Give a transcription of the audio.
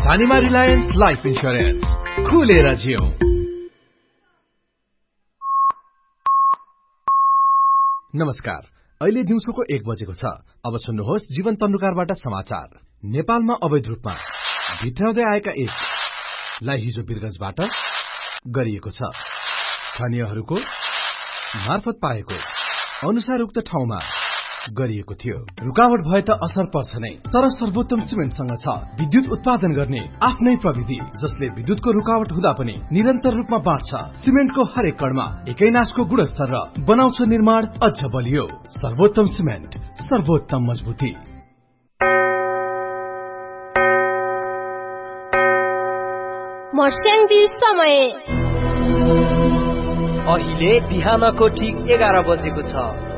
धानीमा Reliance life insurance, खुलेर जियौं। नमस्कार, अहिले दिउँसोको 1 बजेको छ। अब सुन्नुहोस् जीवन तन्नुकारबाट समाचार। नेपालमा अवैध रूपमा भित्राउँदै आएका एकलाई हिजो वीरगञ्जबाट गरिएको छ। स्थानीयहरूको मार्फत पाएको अनुसार उक्त ठाउँमा गरिएको थियो। रुकावट भए त असर पर्छ नै, तर सर्वोत्तम सिमेन्टसँग छ विद्युत उत्पादन गर्ने आफ्नै प्रविधि, जसले विद्युतको रुकावट हुँदा पनि निरन्तर रूपमा बाँड्छ। सिमेन्टको हरेक कणमा एकै नासको गुणस्तर र बनाउँछ निर्माण अझ बलियो। सर्वोत्तम सिमेन्ट, सर्वोत्तम मजबुती। मर्स्याङ्गी समय अहिले बिहानको ठीक 11 बजेको छ।